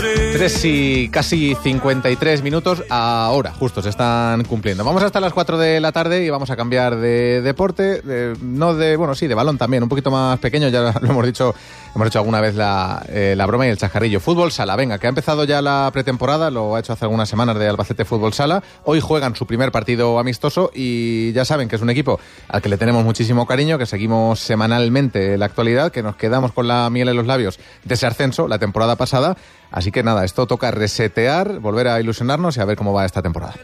3 y casi 53 minutos ahora, justo, se están cumpliendo. Vamos hasta las 4 de la tarde y vamos a cambiar de deporte, de balón también, un poquito más pequeño, ya lo hemos hecho alguna vez la broma y el chascarrillo. Fútbol Sala, venga, que ha empezado ya la pretemporada, lo ha hecho hace algunas semanas de Albacete Fútbol Sala. Hoy juegan su primer partido amistoso y ya saben que es un equipo al que le tenemos muchísimo cariño, que seguimos semanalmente la actualidad, que nos quedamos con la miel en los labios de ese ascenso la temporada pasada. Así que nada, esto toca resetear, volver a ilusionarnos y a ver cómo va esta temporada.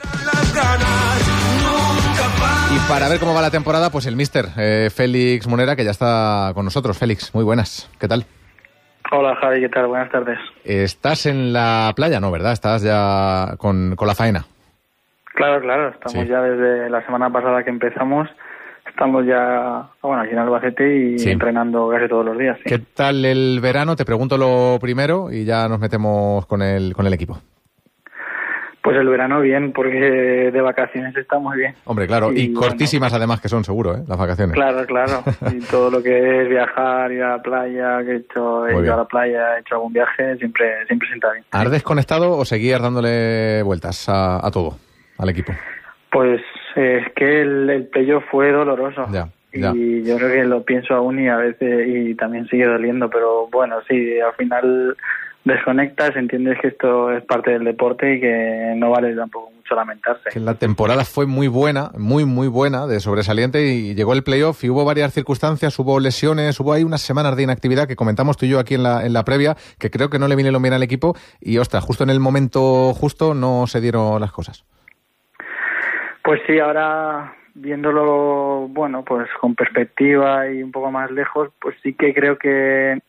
Y para ver cómo va la temporada, pues el míster Félix Munera, que ya está con nosotros. Félix, muy buenas, ¿qué tal? Hola Javi, ¿qué tal? Buenas tardes. ¿Estás en la playa? No, ¿verdad? ¿Estás ya con la faena? Claro, estamos ya desde la semana pasada que empezamos. Estamos ya, aquí en Albacete y entrenando casi todos los días. Sí. ¿Qué tal el verano? Te pregunto lo primero y ya nos metemos con el equipo. Pues el verano bien, porque de vacaciones está muy bien. Hombre, claro, y cortísimas además que son, seguro, las vacaciones. Claro. Y todo lo que es viajar, ir a la playa, que he ido a la playa, he hecho algún viaje, siempre sienta bien. ¿Has desconectado o seguías dándole vueltas a todo, al equipo? Pues es que el playoff fue doloroso. Ya. Y yo creo que lo pienso aún y a veces y también sigue doliendo, pero bueno, sí, al final desconectas, entiendes que esto es parte del deporte y que no vale tampoco mucho lamentarse. Que la temporada fue muy buena, muy buena, de sobresaliente, y llegó el playoff y hubo varias circunstancias, hubo lesiones, hubo ahí unas semanas de inactividad que comentamos tú y yo aquí en la previa, que creo que no le vinieron bien al equipo y, ostras, justo en el momento justo no se dieron las cosas. Pues sí, ahora viéndolo, pues con perspectiva y un poco más lejos, pues sí que creo que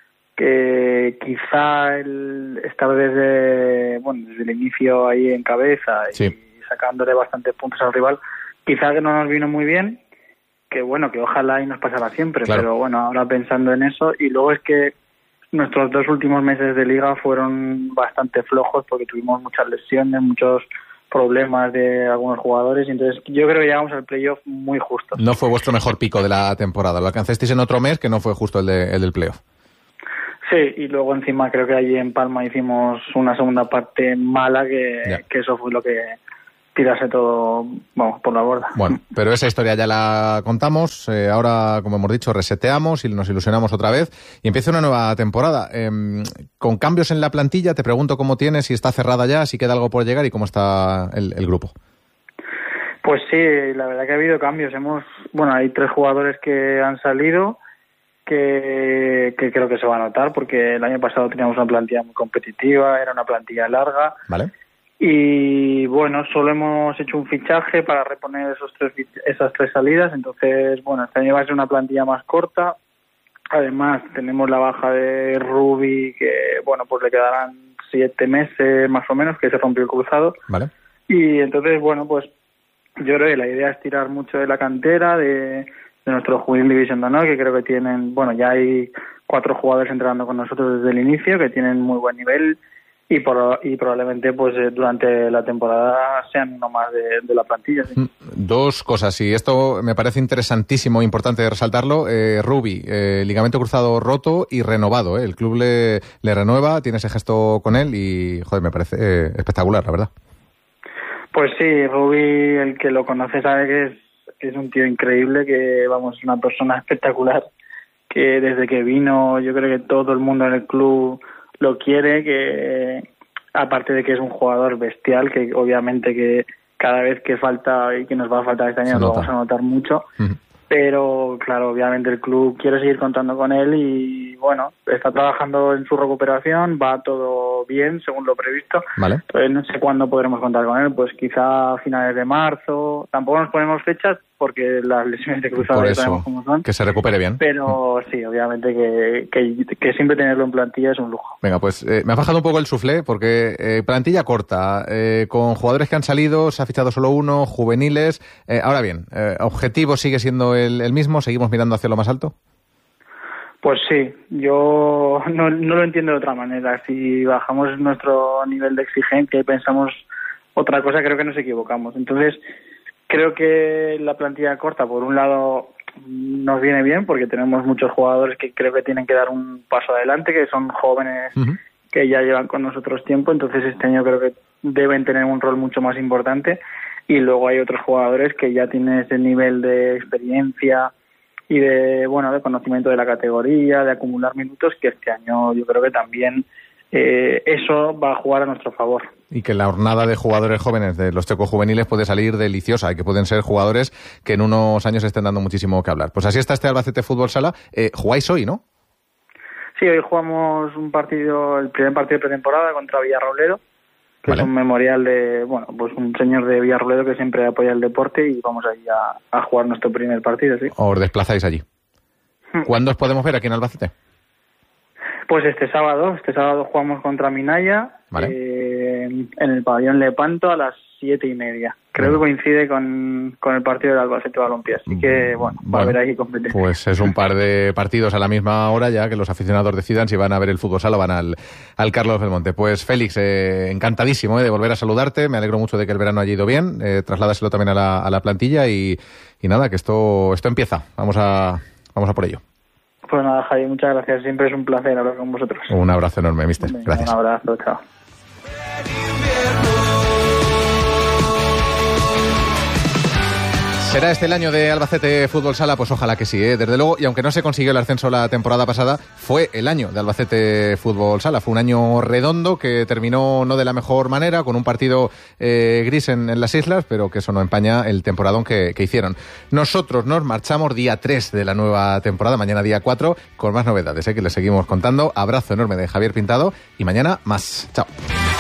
quizá estaba desde el inicio ahí en cabeza y sacándole bastantes puntos al rival, quizá que no nos vino muy bien, que ojalá y nos pasara siempre, claro. Pero ahora pensando en eso, y luego es que nuestros 2 últimos meses de liga fueron bastante flojos porque tuvimos muchas lesiones, muchos problemas de algunos jugadores, y entonces yo creo que llegamos al playoff muy justo. No fue vuestro mejor pico de la temporada, lo alcanzasteis en otro mes que no fue justo el del playoff. Sí, y luego encima creo que allí en Palma hicimos una segunda parte mala que eso fue lo que tirase todo por la borda. Bueno, pero esa historia ya la contamos, ahora, como hemos dicho, reseteamos y nos ilusionamos otra vez y empieza una nueva temporada. Con cambios en la plantilla, te pregunto cómo tienes, si está cerrada ya, si queda algo por llegar y cómo está el grupo. Pues sí, la verdad que ha habido cambios. Hay 3 jugadores que han salido que creo que se va a notar porque el año pasado teníamos una plantilla muy competitiva, era una plantilla larga. Vale. Y solo hemos hecho un fichaje para reponer esas 3 salidas, entonces este año va a ser una plantilla más corta. Además tenemos la baja de Rubi, que pues le quedarán 7 meses más o menos, que se rompió el cruzado. Vale. Y entonces pues yo creo que la idea es tirar mucho de la cantera de nuestro Juvenil División de Honor, que creo que tienen, ya hay 4 jugadores entrenando con nosotros desde el inicio, que tienen muy buen nivel y probablemente durante la temporada sean uno más de la plantilla. ¿Sí? 2 cosas, y esto me parece interesantísimo, importante resaltarlo. Rubi, ligamento cruzado roto y renovado. El club le renueva, tiene ese gesto con él y, me parece espectacular, la verdad. Pues sí, Rubi, el que lo conoce sabe que es un tío increíble, que es una persona espectacular, que desde que vino yo creo que todo el mundo en el club lo quiere, que aparte de que es un jugador bestial, que obviamente que cada vez que falta y que nos va a faltar este año lo vamos a notar mucho. Pero claro, obviamente el club quiere seguir contando con él y está trabajando en su recuperación, va todo bien según lo previsto. Vale. Entonces no sé cuándo podremos contar con él, pues quizá a finales de marzo. Tampoco nos ponemos fechas porque las lesiones de cruzado ya sabemos cómo son. Que se recupere bien. Pero sí, obviamente que siempre tenerlo en plantilla es un lujo. Venga, pues me ha bajado un poco el suflé porque plantilla corta, con jugadores que han salido, se ha fichado solo uno, juveniles. Ahora bien, ¿objetivo sigue siendo el mismo? ¿Seguimos mirando hacia lo más alto? Pues sí, yo no lo entiendo de otra manera. Si bajamos nuestro nivel de exigencia y pensamos otra cosa, creo que nos equivocamos. Entonces, creo que la plantilla corta, por un lado, nos viene bien porque tenemos muchos jugadores que creo que tienen que dar un paso adelante, que son jóvenes que ya llevan con nosotros tiempo, entonces este año creo que deben tener un rol mucho más importante, y luego hay otros jugadores que ya tienen ese nivel de experiencia y de conocimiento de la categoría, de acumular minutos, que este año yo creo que también eso va a jugar a nuestro favor. Y que la jornada de jugadores jóvenes de los Tecos juveniles puede salir deliciosa y que pueden ser jugadores que en unos años estén dando muchísimo que hablar. Pues así está este Albacete Fútbol Sala. Jugáis hoy, ¿no? Sí, hoy jugamos el primer partido de pretemporada contra Villarrobledo, que es un memorial de, un señor de Villarrobledo que siempre apoya el deporte, y vamos ahí a jugar nuestro primer partido, sí. ¿Os desplazáis allí? ¿Cuándo os podemos ver aquí en Albacete? Pues este sábado jugamos contra Minaya, en el pabellón Lepanto a las 7:30. Creo que coincide con el partido del Albacete Balompié, así que va a haber ahí competencia. Pues es un par de partidos a la misma hora ya que los aficionados decidan si van a ver el fútbol sala o van al Carlos Belmonte. Pues Félix, encantadísimo de volver a saludarte, me alegro mucho de que el verano haya ido bien, trasládaselo también a la plantilla y nada, que esto empieza, vamos a por ello. Pues nada, Javi, muchas gracias, siempre es un placer hablar con vosotros. Un abrazo enorme, mister. Gracias. Un abrazo, chao. ¿Será este el año de Albacete Fútbol Sala? Pues ojalá que sí, desde luego, y aunque no se consiguió el ascenso la temporada pasada, fue el año de Albacete Fútbol Sala. Fue un año redondo que terminó no de la mejor manera, con un partido gris en las islas, pero que eso no empaña el temporadón que hicieron. Nosotros nos marchamos día 3 de la nueva temporada, mañana día 4, con más novedades, que les seguimos contando. Abrazo enorme de Javier Pintado y mañana más. Chao.